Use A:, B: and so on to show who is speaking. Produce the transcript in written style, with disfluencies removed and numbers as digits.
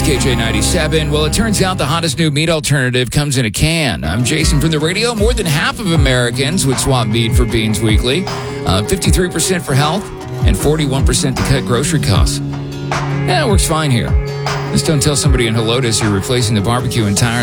A: KJ97. Well, it turns out the hottest new meat alternative comes in a can. I'm Jason from the radio. More than half of Americans would swap meat for Beans Weekly. 53% for health and 41% to cut grocery costs. Yeah, it works fine here. Just don't tell somebody in Helotes you're replacing the barbecue entirely.